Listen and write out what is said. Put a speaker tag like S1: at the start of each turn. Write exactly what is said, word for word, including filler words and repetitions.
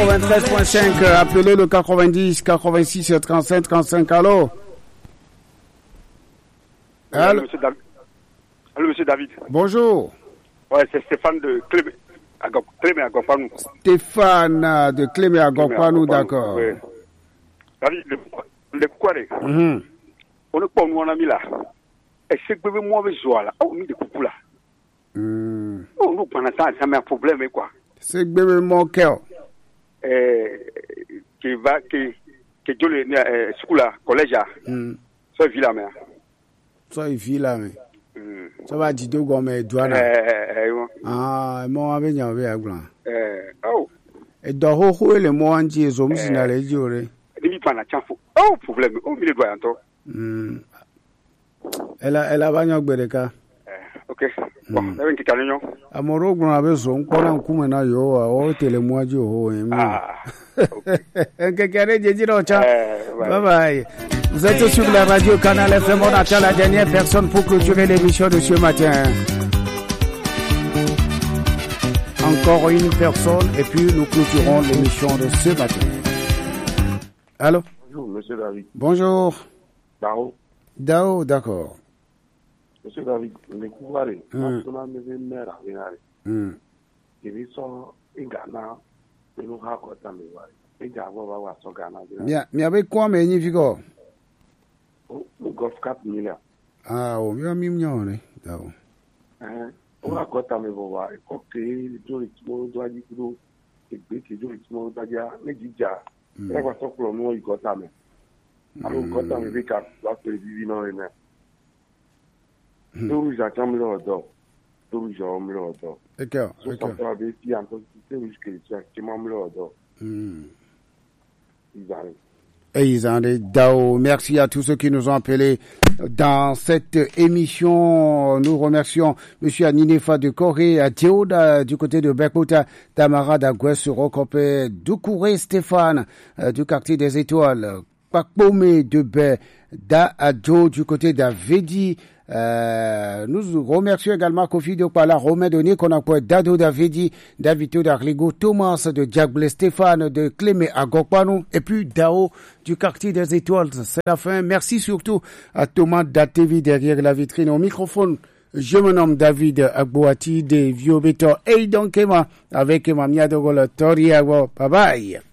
S1: quatre-vingt-treize point cinq, appelez le quatre-vingt-dix, quatre-vingt-six, trente-cinq, trente-cinq, allô?
S2: Allô, monsieur David. Allô, monsieur David.
S1: Bonjour.
S2: Ouais, c'est Stéphane de Clémé, Clémé Agokpanou.
S1: Stéphane de Clémé Agokpanou, d'accord.
S2: Oui. David, le, le quoi,
S1: mm-hmm.
S2: On ne peut pas nous en ami là. Et c'est que moi, avec joie là. Oh, on des coups là.
S1: Mm.
S2: Oh, nous, pendant ça, ça met un problème, quoi.
S1: C'est que mon cœur.
S2: Qui va, qui, qui est le school là, collège là. Ça, il vit la mer.
S1: Ça, il vit la mer. Ça va dire deux gommes et douane. Ah, moi, avec un verre blanc.
S2: Oh.
S1: Et dans le le mot en dit, ils ont mis dans les jours.
S2: Il pas na chafou. Oh, problème. Oh, il doit entendre.
S1: Elle a, elle a bagné au Bereka.
S2: Ok. Bon, il y a une petite réunion.
S1: Amoro, on avait son, on a un coup maintenant, yo, oh, télémois, yo,
S2: ah.
S1: Bye bye. Vous êtes sur la radio Canal F M. On attend la dernière personne pour clôturer l'émission de ce matin. Encore une personne et puis nous clôturons l'émission de ce matin. Allô?
S3: Bonjour, monsieur David.
S1: Bonjour.
S3: Dao.
S1: Dao, d'accord.
S3: Monsieur David, le pouvoir est, on a mis une mère à venir.
S1: Hum.
S3: Il sont in Ghana, et nous racontons les voix. Et j'avoue, on va sur Ghana.
S1: Bien, mais avec quoi, mais il y a
S3: le golf quatre milliards.
S1: Ah, oh, il y a un million, Dao.
S3: On raconte mes voix. Et quand tu es le monde doit dire que tu es le monde doit dire, mais dis déjà, il va sortir le nom, il compte à me. Alors, quand tu as vu qu'à la télévision, non, il tout le temps, millions d'or. Tout le temps, millions d'or.
S1: D'accord.
S3: Je suis en train de dire, en tout cas, c'est exactement millions d'or. Ils arrivent.
S1: Et ils en est Dao. Merci à tous ceux qui nous ont appelés dans cette émission. Nous remercions Monsieur Aninefa de Corée, à Théoda du côté de Bekota, Tamara d'Agues, Rokopé, Doukouré Stéphane du quartier des Étoiles, Pakpome de Bé, Da Adjo du côté d'Avedi. Euh, nous remercions également Kofi Diopala, Romain Denis, qu'on a pour Dado Davidi, Davito d'Arligo, Thomas de Diagle, Stéphane de Clémé Agokpanou, et puis Dao du quartier des Étoiles. C'est la fin. Merci surtout à Thomas Datevi derrière la vitrine. Au microphone, je me nomme David Agbouati de Vieux Béton et donc avec ma miadogol Toriago. Bye bye.